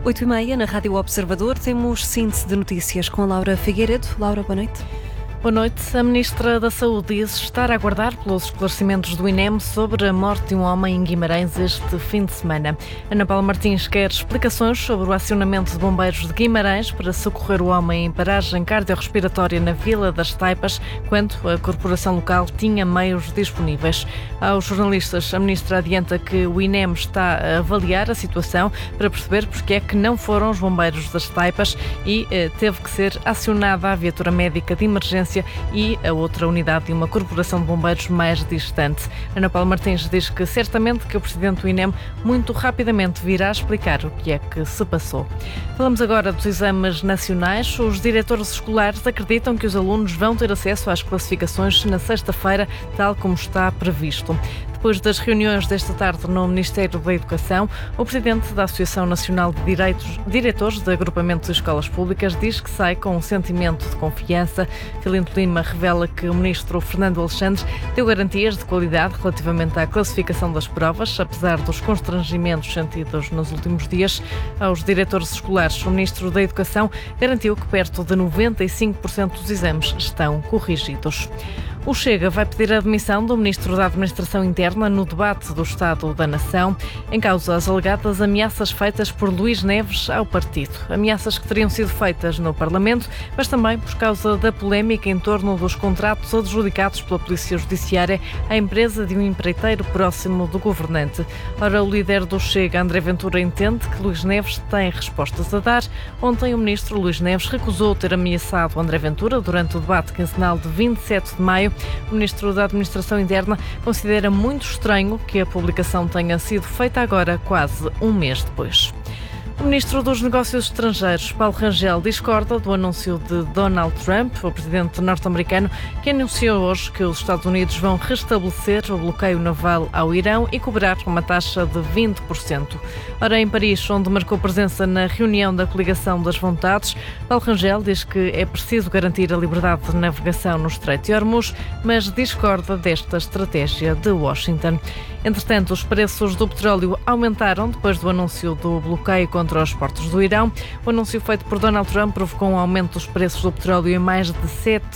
8h30 na Rádio Observador temos síntese de notícias com a Laura Figueiredo. Laura, boa noite. Boa noite. A Ministra da Saúde diz estar a aguardar pelos esclarecimentos do INEM sobre a morte de um homem em Guimarães este fim de semana. Ana Paula Martins quer explicações sobre o acionamento de bombeiros de Guimarães para socorrer o homem em paragem cardiorrespiratória na Vila das Taipas, quando a corporação local tinha meios disponíveis. Aos jornalistas, a Ministra adianta que o INEM está a avaliar a situação para perceber porque é que não foram os bombeiros das Taipas e teve que ser acionada a viatura médica de emergência e a outra unidade de uma corporação de bombeiros mais distante. Ana Paula Martins diz que certamente que o Presidente do INEM muito rapidamente virá explicar o que é que se passou. Falamos agora dos exames nacionais. Os diretores escolares acreditam que os alunos vão ter acesso às classificações na sexta-feira, tal como está previsto. Depois das reuniões desta tarde no Ministério da Educação, o Presidente da Associação Nacional de Diretores de Agrupamentos de Escolas Públicas diz que sai com um sentimento de confiança. Filinto Lima revela que o Ministro Fernando Alexandre deu garantias de qualidade relativamente à classificação das provas, apesar dos constrangimentos sentidos nos últimos dias. Aos diretores escolares, o Ministro da Educação garantiu que perto de 95% dos exames estão corrigidos. O Chega vai pedir a admissão do Ministro da Administração Interna no debate do Estado da Nação, em causa as alegadas ameaças feitas por Luís Neves ao partido. Ameaças que teriam sido feitas no Parlamento, mas também por causa da polémica em torno dos contratos adjudicados pela Polícia Judiciária à empresa de um empreiteiro próximo do governante. Ora, o líder do Chega, André Ventura, entende que Luís Neves tem respostas a dar. Ontem, o Ministro Luís Neves recusou ter ameaçado André Ventura durante o debate quinzenal de 27 de maio. O Ministro da Administração Interna considera muito estranho que a publicação tenha sido feita agora, quase um mês depois. O Ministro dos Negócios Estrangeiros, Paulo Rangel, discorda do anúncio de Donald Trump, o presidente norte-americano, que anunciou hoje que os Estados Unidos vão restabelecer o bloqueio naval ao Irão e cobrar uma taxa de 20%. Ora, em Paris, onde marcou presença na reunião da Coligação das Vontades, Paulo Rangel diz que é preciso garantir a liberdade de navegação no Estreito de Hormuz, mas discorda desta estratégia de Washington. Entretanto, os preços do petróleo aumentaram depois do anúncio do bloqueio contra os portos do Irão. O anúncio feito por Donald Trump provocou um aumento dos preços do petróleo em mais de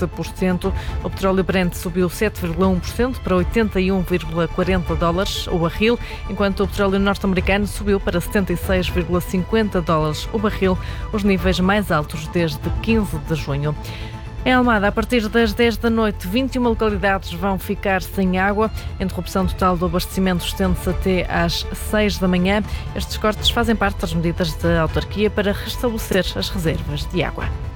7%. O petróleo Brent subiu 7,1% para 81,40 dólares o barril, enquanto o petróleo norte-americano subiu para 76,50 dólares o barril, os níveis mais altos desde 15 de junho. Em Almada, a partir das 10 da noite, 21 localidades vão ficar sem água. A interrupção total do abastecimento estende-se até às 6 da manhã. Estes cortes fazem parte das medidas da autarquia para restabelecer as reservas de água.